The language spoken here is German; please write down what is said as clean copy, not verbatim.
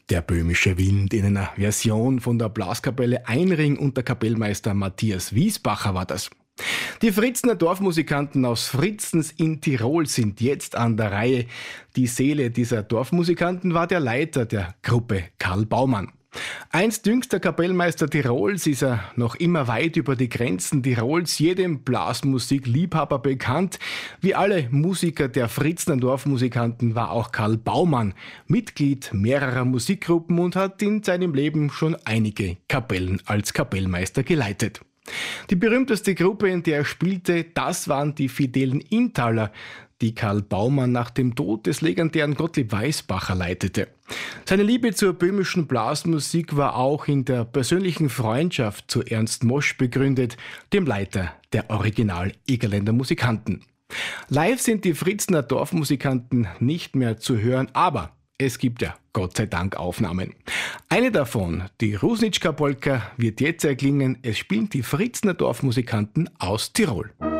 Der böhmische Wind in einer Version von der Blaskapelle Einring unter Kapellmeister Matthias Wiesbacher war das. Die Fritzner Dorfmusikanten aus Fritzens in Tirol sind jetzt an der Reihe. Die Seele dieser Dorfmusikanten war der Leiter der Gruppe, Karl Baumann. Einst jüngster Kapellmeister Tirols ist er noch immer weit über die Grenzen Tirols jedem Blasmusikliebhaber bekannt. Wie alle Musiker der Fritzner Dorfmusikanten war auch Karl Baumann Mitglied mehrerer Musikgruppen und hat in seinem Leben schon einige Kapellen als Kapellmeister geleitet. Die berühmteste Gruppe, in der er spielte, das waren die Fidelen Inntaler, die Karl Baumann nach dem Tod des legendären Gottlieb Weisbacher leitete. Seine Liebe zur böhmischen Blasmusik war auch in der persönlichen Freundschaft zu Ernst Mosch begründet, dem Leiter der Original-Egerländer Musikanten. Live sind die Fritzner Dorfmusikanten nicht mehr zu hören, aber es gibt ja Gott sei Dank Aufnahmen. Eine davon, die Rusnitschka-Polka, wird jetzt erklingen. Es spielen die Fritzner Dorfmusikanten aus Tirol.